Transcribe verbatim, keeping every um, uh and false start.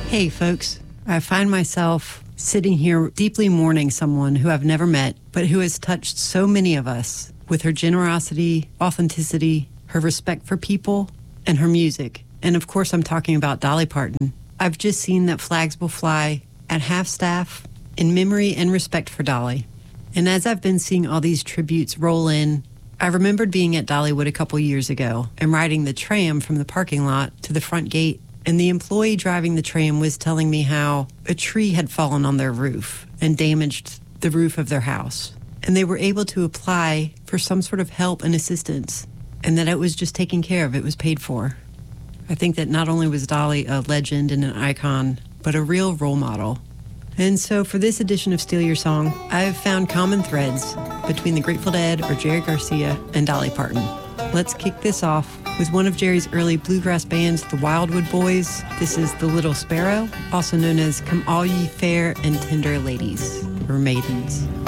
Hey, folks. I find myself sitting here deeply mourning someone who I've never met, but who has touched so many of us with her generosity, authenticity, her respect for people, and her music. And of course, I'm talking about Dolly Parton. I've just seen that flags will fly at half staff in memory and respect for Dolly. And as I've been seeing all these tributes roll in, I remembered being at Dollywood a couple years ago and riding the tram from the parking lot to the front gate. And the employee driving the tram was telling me how a tree had fallen on their roof and damaged the roof of their house. And they were able to apply for some sort of help and assistance, and that it was just taken care of. It was paid for. I think that not only was Dolly a legend and an icon, but a real role model. And so for this edition of Steal Your Song, I've found common threads between the Grateful Dead or Jerry Garcia and Dolly Parton. Let's kick this off with one of Jerry's early bluegrass bands, the Wildwood Boys. This is The Little Sparrow, also known as Come All Ye Fair and Tender Ladies, or Maidens.